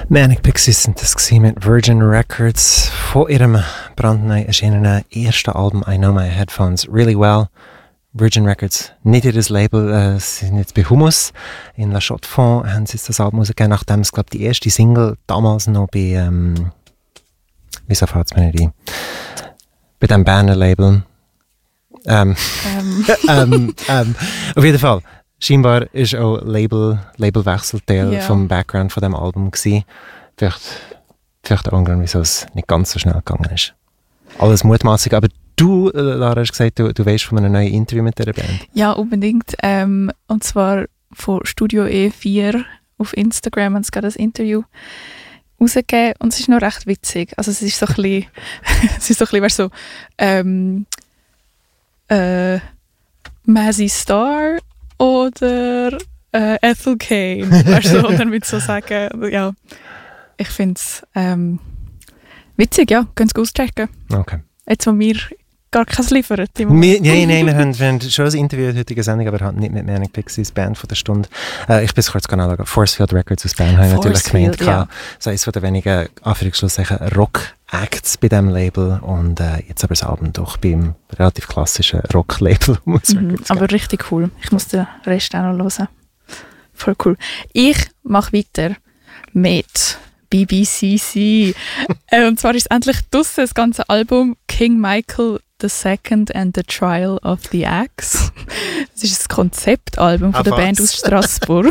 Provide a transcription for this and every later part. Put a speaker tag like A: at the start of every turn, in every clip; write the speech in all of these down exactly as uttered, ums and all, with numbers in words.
A: Manic Pixies sind das gewesen mit Virgin Records von ihrem brandneu erschienenen ersten Album I Know My Headphones Really Well. Virgin Records, nicht ihr Label, äh, sie sind jetzt bei Hummus. In La Chaux-de-Fonds haben sie jetzt das Album rausgegeben, nachdem es, glaube ich, die erste Single damals noch bei, ähm, wieso fällt es mir nicht ein, bei dem Berner Label. Ähm, ähm. ähm, ähm, auf jeden Fall. Scheinbar ist auch Label, Labelwechsel Teil yeah. vom Background von dem Album gewesen. Vielleicht, vielleicht auch ein Grund, wieso es nicht ganz so schnell gegangen ist. Alles mutmaßlich, aber du, Lara, hast gesagt, du, du weißt von einem neuen Interview mit dieser Band.
B: Ja, unbedingt. Ähm, und zwar von Studio E vier auf Instagram haben sie gerade das Interview rausgegeben und es ist noch recht witzig. Also es ist so ein bisschen, es ist so ein bisschen, weißt, so ähm, äh, Mazzy Star oder äh, Ethel Cain, weißt du, und dann würde ich so sagen, ja, ich finde es ähm, witzig, ja, könnt ihr es auschecken.
A: Okay.
B: Jetzt, wo wir gar keins liefern.
A: Wir, nein, nein, wir haben, wir haben schon ein Interview in der heutigen Sendung, aber halt nicht mit Manic Pixies, Band von der Stunde. Äh, ich bin es kurz anschauen. Forcefield Records aus Bern habe ich natürlich gemeint. Ja. So eines der wenigen, Anführungsschlusszeichen, Rock-Acts bei diesem Label und äh, jetzt aber das Album doch beim relativ klassischen Rock-Label.
B: Mhm, aber richtig cool. Ich muss den Rest auch noch hören. Voll cool. Ich mache weiter mit B B C C. äh, und zwar ist endlich draussen das ganze Album King Michael the Second and the Trial of the Axe. Das ist das Konzeptalbum von der
A: ah,
B: Band aus Straßburg.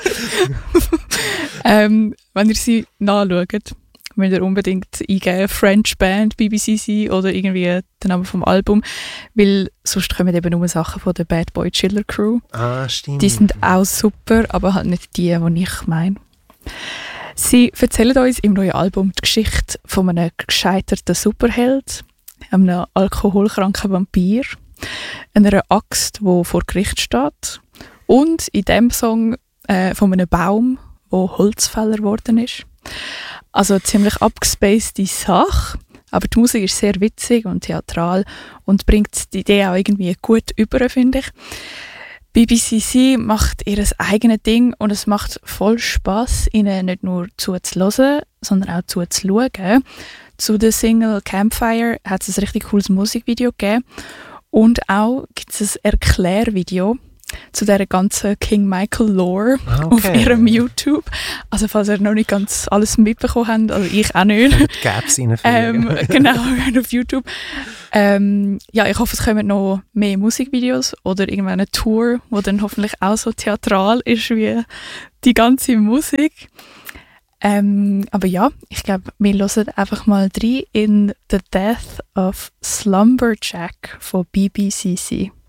B: ähm, wenn ihr sie nachschaut, müsst ihr unbedingt eingeben French Band B B C C oder irgendwie den Namen vom Album, weil sonst kommen eben nur Sachen von der Bad Boy Chiller Crew.
A: Ah, stimmt.
B: Die sind auch super, aber halt nicht die, die ich meine. Sie erzählen uns im neuen Album die Geschichte von einem gescheiterten Superheld, einem alkoholkranken Vampir, einer Axt, die vor Gericht steht und in diesem Song äh, von einem Baum, der Holzfäller geworden ist. Also eine ziemlich abgespacede Sache, aber die Musik ist sehr witzig und theatral und bringt die Idee auch irgendwie gut über, finde ich. B B C C macht ihr eigenes Ding und es macht voll Spass, ihnen nicht nur zuzuhören, sondern auch zuzuschauen. Zu der Single Campfire hat es ein richtig cooles Musikvideo gegeben und auch gibt es ein Erklärvideo zu dieser ganzen King Michael Lore okay. auf ihrem YouTube. Also falls ihr noch nicht ganz alles mitbekommen habt, also ich auch nicht.
A: Gaps reinfüllen.
B: ähm, genau, auf YouTube. Ähm, ja, ich hoffe, es kommen noch mehr Musikvideos oder irgendwann eine Tour, die dann hoffentlich auch so theatral ist wie die ganze Musik. Ähm, aber ja, ich glaube, wir hören einfach mal rein in The Death of Slumberjack von B B C C.